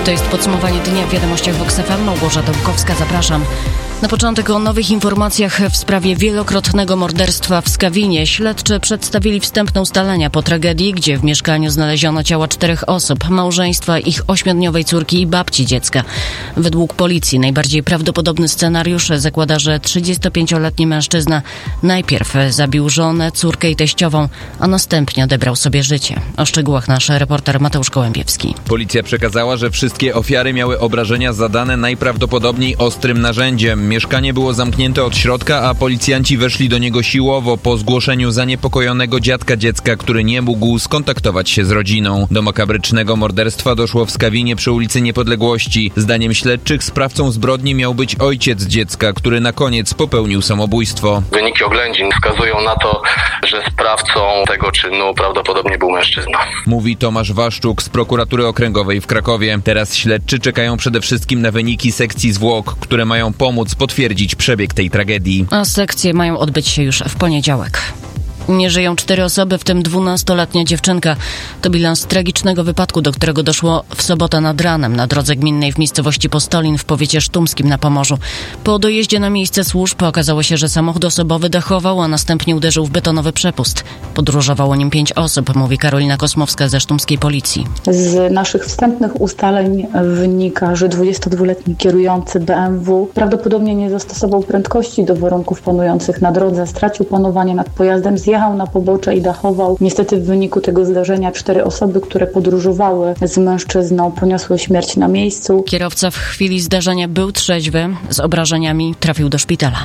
To jest podsumowanie dnia w Wiadomościach Vox FM. Małgorzata Łukowska, zapraszam. Na początek o nowych informacjach w sprawie wielokrotnego morderstwa w Skawinie. Śledczy przedstawili wstępne ustalenia po tragedii, gdzie w mieszkaniu znaleziono ciała 4 osób, małżeństwa, ich 8-dniowej córki i babci dziecka. Według policji najbardziej prawdopodobny scenariusz zakłada, że 35-letni mężczyzna najpierw zabił żonę, córkę i teściową, a następnie odebrał sobie życie. O szczegółach nasz reporter Mateusz Gołębiewski. Policja przekazała, że wszystkie ofiary miały obrażenia zadane najprawdopodobniej ostrym narzędziem. Mieszkanie było zamknięte od środka, a policjanci weszli do niego siłowo po zgłoszeniu zaniepokojonego dziadka dziecka, który nie mógł skontaktować się z rodziną. Do makabrycznego morderstwa doszło w Skawinie przy ulicy Niepodległości. Zdaniem śledczych sprawcą zbrodni miał być ojciec dziecka, który na koniec popełnił samobójstwo. Wyniki oględzin wskazują na to, że sprawcą tego czynu prawdopodobnie był mężczyzna. Mówi Tomasz Waszczuk z Prokuratury Okręgowej w Krakowie. Teraz śledczy czekają przede wszystkim na wyniki sekcji zwłok, które mają pomóc potwierdzić przebieg tej tragedii. A sekcje mają odbyć się już w poniedziałek. Nie żyją 4 osoby, w tym 12-letnia dziewczynka. To bilans tragicznego wypadku, do którego doszło w sobotę nad ranem na drodze gminnej w miejscowości Postolin w powiecie sztumskim na Pomorzu. Po dojeździe na miejsce służb okazało się, że samochód osobowy dachował, a następnie uderzył w betonowy przepust. Podróżowało nim 5 osób, mówi Karolina Kosmowska ze sztumskiej policji. Z naszych wstępnych ustaleń wynika, że 22-letni kierujący BMW prawdopodobnie nie zastosował prędkości do warunków panujących na drodze, stracił panowanie nad pojazdem, zjechał na pobocze i dachował. Niestety w wyniku tego zdarzenia 4 osoby, które podróżowały z mężczyzną, poniosły śmierć na miejscu. Kierowca w chwili zdarzenia był trzeźwy, z obrażeniami trafił do szpitala.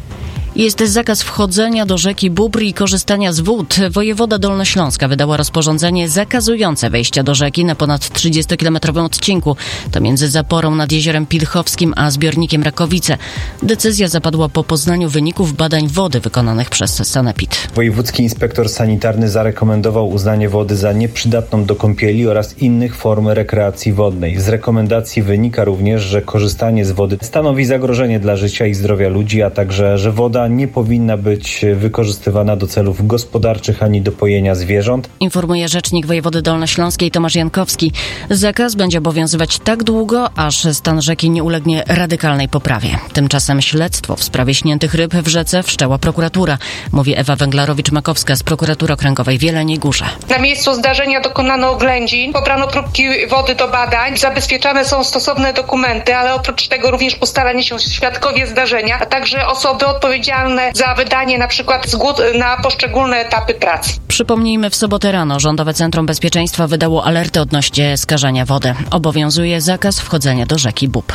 Jest zakaz wchodzenia do rzeki Bóbr i korzystania z wód. Wojewoda Dolnośląska wydała rozporządzenie zakazujące wejścia do rzeki na ponad 30-kilometrowym odcinku. To między zaporą nad Jeziorem Pilchowskim a zbiornikiem Rakowice. Decyzja zapadła po poznaniu wyników badań wody wykonanych przez Sanepid. Wojewódzki inspektor sanitarny zarekomendował uznanie wody za nieprzydatną do kąpieli oraz innych form rekreacji wodnej. Z rekomendacji wynika również, że korzystanie z wody stanowi zagrożenie dla życia i zdrowia ludzi, a także, że woda nie powinna być wykorzystywana do celów gospodarczych ani do pojenia zwierząt. Informuje rzecznik wojewody dolnośląskiej Tomasz Jankowski. Zakaz będzie obowiązywać tak długo, aż stan rzeki nie ulegnie radykalnej poprawie. Tymczasem śledztwo w sprawie śniętych ryb w rzece wszczęła prokuratura, mówi Ewa Węglarowicz-Makowska z Prokuratury Okręgowej w Jeleniej Górze. Na miejscu zdarzenia dokonano oględzin, pobrano próbki wody do badań, zabezpieczane są stosowne dokumenty, ale oprócz tego również ustalani się świadkowie zdarzenia, a także osoby odpowiedzialne za wydanie na przykład zgód na poszczególne etapy pracy. Przypomnijmy, w sobotę rano Rządowe Centrum Bezpieczeństwa wydało alerty odnośnie skażenia wody. Obowiązuje zakaz wchodzenia do rzeki Bóbr.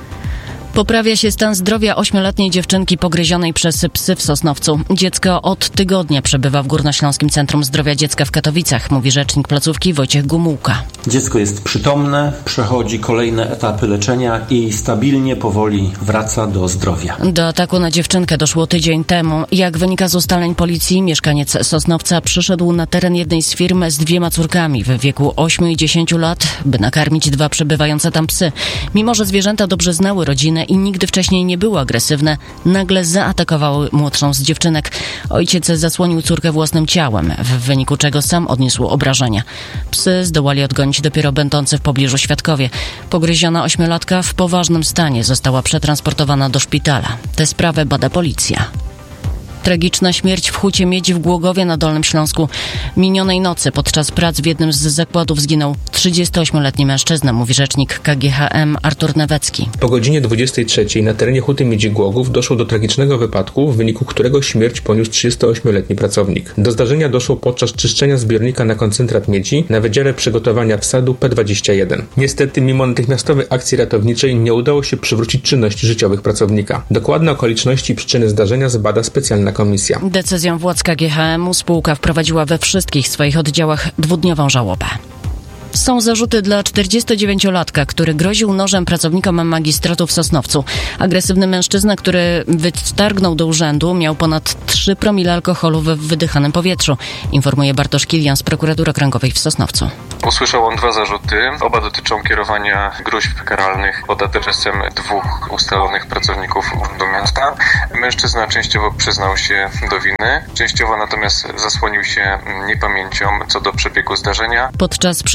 Poprawia się stan zdrowia 8-letniej dziewczynki pogryzionej przez psy w Sosnowcu. Dziecko od tygodnia przebywa w Górnośląskim Centrum Zdrowia Dziecka w Katowicach, mówi rzecznik placówki Wojciech Gumułka. Dziecko jest przytomne, przechodzi kolejne etapy leczenia i stabilnie, powoli wraca do zdrowia. Do ataku na dziewczynkę doszło tydzień temu. Jak wynika z ustaleń policji, mieszkaniec Sosnowca przyszedł na teren jednej z firm z 2 córkami w wieku 8 i 10 lat, by nakarmić 2 przebywające tam psy. Mimo że zwierzęta dobrze znały rodzinę i nigdy wcześniej nie były agresywne, nagle zaatakowały młodszą z dziewczynek. Ojciec zasłonił córkę własnym ciałem, w wyniku czego sam odniósł obrażenia. Psy zdołali odgonić dopiero będący w pobliżu świadkowie. Pogryziona 8-latka w poważnym stanie została przetransportowana do szpitala. Tę sprawę bada policja. Tragiczna śmierć w Hucie Miedzi w Głogowie na Dolnym Śląsku. Minionej nocy podczas prac w jednym z zakładów zginął 38-letni mężczyzna, mówi rzecznik KGHM Artur Newecki. Po godzinie 23 na terenie Huty Miedzi Głogów doszło do tragicznego wypadku, w wyniku którego śmierć poniósł 38-letni pracownik. Do zdarzenia doszło podczas czyszczenia zbiornika na koncentrat miedzi na Wydziale Przygotowania Wsadu P21. Niestety, mimo natychmiastowej akcji ratowniczej nie udało się przywrócić czynności życiowych pracownika. Dokładne okoliczności i przyczyny zdarzenia zbada specjalna komisja. Decyzją władz KGHM-u spółka wprowadziła we wszystkich swoich oddziałach 2-dniową żałobę. Są zarzuty dla 49-latka, który groził nożem pracownikom magistratu w Sosnowcu. Agresywny mężczyzna, który wytargnął do urzędu, miał ponad 3 promile alkoholu we wydychanym powietrzu, informuje Bartosz Kilian z Prokuratury Okręgowej w Sosnowcu. Usłyszał on 2 zarzuty. Oba dotyczą kierowania gróźb karalnych pod adresem 2 ustalonych pracowników Urzędu Miasta. Mężczyzna częściowo przyznał się do winy, częściowo natomiast zasłonił się niepamięcią co do przebiegu zdarzenia. Podczas przesłuchania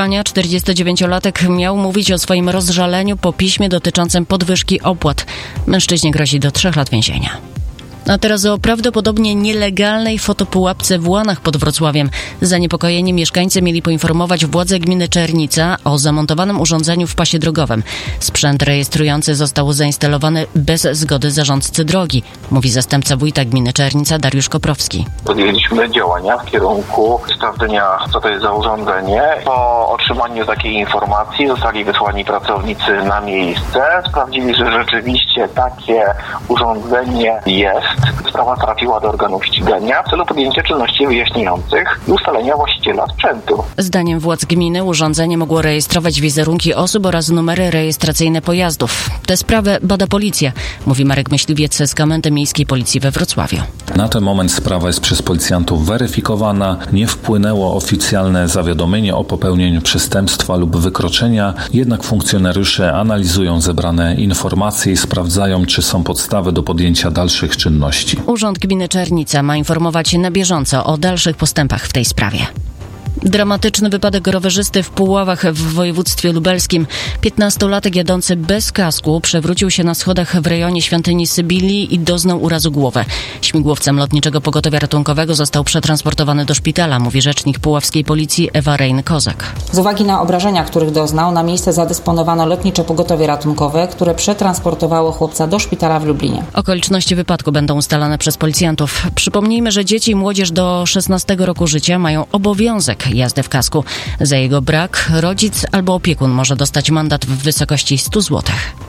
aresztowania 49-latek miał mówić o swoim rozżaleniu po piśmie dotyczącym podwyżki opłat. Mężczyźnie grozi do 3 lat więzienia. A teraz o prawdopodobnie nielegalnej fotopułapce w Łanach pod Wrocławiem. Zaniepokojeni mieszkańcy mieli poinformować władze gminy Czernica o zamontowanym urządzeniu w pasie drogowym. Sprzęt rejestrujący został zainstalowany bez zgody zarządcy drogi, mówi zastępca wójta gminy Czernica Dariusz Koprowski. Podjęliśmy działania w kierunku sprawdzenia, co to jest za urządzenie. Po otrzymaniu takiej informacji zostali wysłani pracownicy na miejsce. Sprawdzili, że rzeczywiście takie urządzenie jest. Sprawa trafiła do organów ścigania w celu podjęcia czynności wyjaśniających i ustalenia właściciela sprzętu. Zdaniem władz gminy urządzenie mogło rejestrować wizerunki osób oraz numery rejestracyjne pojazdów. Tę sprawę bada policja, mówi Marek Myśliwiec z Komendy Miejskiej Policji we Wrocławiu. Na ten moment sprawa jest przez policjantów weryfikowana. Nie wpłynęło oficjalne zawiadomienie o popełnieniu przestępstwa lub wykroczenia, jednak funkcjonariusze analizują zebrane informacje i sprawdzają, czy są podstawy do podjęcia dalszych czynności. Urząd Gminy Czernica ma informować na bieżąco o dalszych postępach w tej sprawie. Dramatyczny wypadek rowerzysty w Puławach w województwie lubelskim. 15-latek jadący bez kasku przewrócił się na schodach w rejonie świątyni Sybilii i doznał urazu głowy. Śmigłowcem Lotniczego Pogotowia Ratunkowego został przetransportowany do szpitala, mówi rzecznik puławskiej policji Ewa Rein-Kozak. Z uwagi na obrażenia, których doznał, na miejsce zadysponowano Lotnicze Pogotowie Ratunkowe, które przetransportowało chłopca do szpitala w Lublinie. Okoliczności wypadku będą ustalane przez policjantów. Przypomnijmy, że dzieci i młodzież do 16 roku życia mają obowiązek jazdy w kasku. Za jego brak rodzic albo opiekun może dostać mandat w wysokości 100 zł.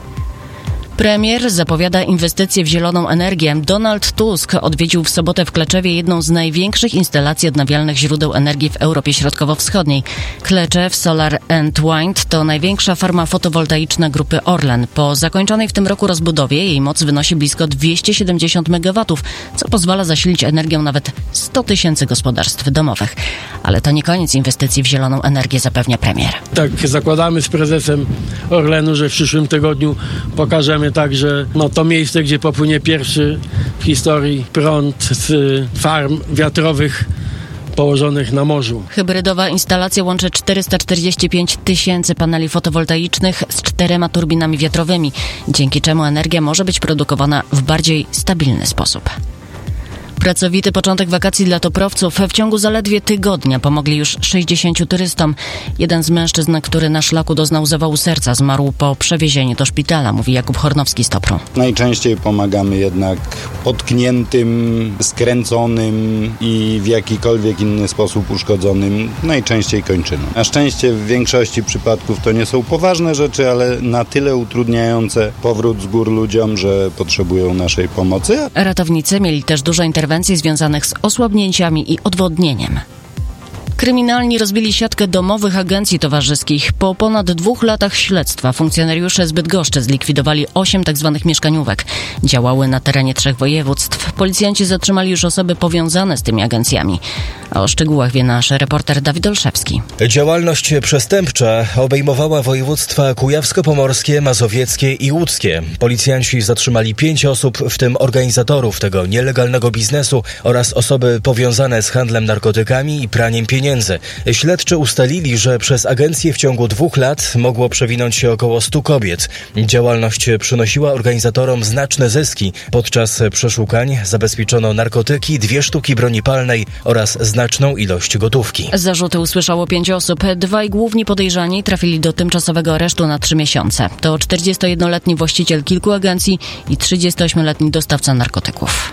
Premier zapowiada inwestycje w zieloną energię. Donald Tusk odwiedził w sobotę w Kleczewie jedną z największych instalacji odnawialnych źródeł energii w Europie Środkowo-Wschodniej. Kleczew Solar and Wind to największa farma fotowoltaiczna grupy Orlen. Po zakończonej w tym roku rozbudowie jej moc wynosi blisko 270 MW, co pozwala zasilić energią nawet 100 000 gospodarstw domowych. Ale to nie koniec inwestycji w zieloną energię, zapewnia premier. Tak, zakładamy z prezesem Orlenu, że w przyszłym tygodniu pokażemy także to miejsce, gdzie popłynie pierwszy w historii prąd z farm wiatrowych położonych na morzu. Hybrydowa instalacja łączy 445 000 paneli fotowoltaicznych z 4 turbinami wiatrowymi, dzięki czemu energia może być produkowana w bardziej stabilny sposób. Pracowity początek wakacji dla toprowców. W ciągu zaledwie tygodnia pomogli już 60 turystom. Jeden z mężczyzn, który na szlaku doznał zawału serca, zmarł po przewiezieniu do szpitala, mówi Jakub Hornowski z Topru. Najczęściej pomagamy jednak potkniętym, skręconym i w jakikolwiek inny sposób uszkodzonym. Najczęściej kończyną. Na szczęście w większości przypadków to nie są poważne rzeczy, ale na tyle utrudniające powrót z gór ludziom, że potrzebują naszej pomocy. Ratownicy mieli też dużo interwencji związanych z osłabnięciami i odwodnieniem. Kryminalni rozbili siatkę domowych agencji towarzyskich. Po ponad 2 latach śledztwa funkcjonariusze z Bydgoszczy zlikwidowali 8 tzw. mieszkaniówek. Działały na terenie 3 województw. Policjanci zatrzymali już osoby powiązane z tymi agencjami. A o szczegółach wie nasz reporter Dawid Olszewski. Działalność przestępcza obejmowała województwa kujawsko-pomorskie, mazowieckie i łódzkie. Policjanci zatrzymali 5 osób, w tym organizatorów tego nielegalnego biznesu oraz osoby powiązane z handlem narkotykami i praniem pieniędzy. Śledczy ustalili, że przez agencję w ciągu 2 lat mogło przewinąć się około 100 kobiet. Działalność przynosiła organizatorom znaczne zyski. Podczas przeszukań zabezpieczono narkotyki, 2 sztuki broni palnej oraz znaczną ilość gotówki. Zarzuty usłyszało 5 osób. 2 główni podejrzani trafili do tymczasowego aresztu na 3 miesiące. To 41-letni właściciel kilku agencji i 38-letni dostawca narkotyków.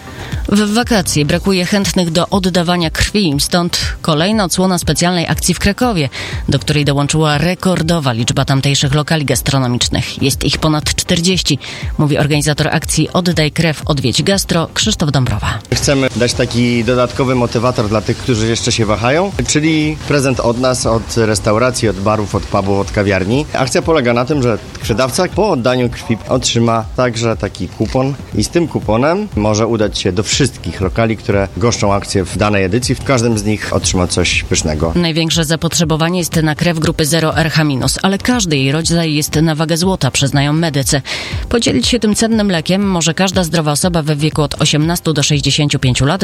W wakacje brakuje chętnych do oddawania krwi, stąd kolejna odsłona specjalnej akcji w Krakowie, do której dołączyła rekordowa liczba tamtejszych lokali gastronomicznych. Jest ich ponad 40, mówi organizator akcji Oddaj Krew, Odwiedź Gastro Krzysztof Dąbrowa. Chcemy dać taki dodatkowy motywator dla tych, którzy jeszcze się wahają, czyli prezent od nas, od restauracji, od barów, od pubów, od kawiarni. Akcja polega na tym, że sprzedawca po oddaniu krwi otrzyma także taki kupon i z tym kuponem może udać się do wszystkich lokali, które goszczą akcję w danej edycji. W każdym z nich otrzyma coś pysznego. Największe zapotrzebowanie jest na krew grupy 0 RH-, ale każdy jej rodzaj jest na wagę złota, przyznają medycy. Podzielić się tym cennym lekiem może każda zdrowa osoba we wieku od 18 do 65 lat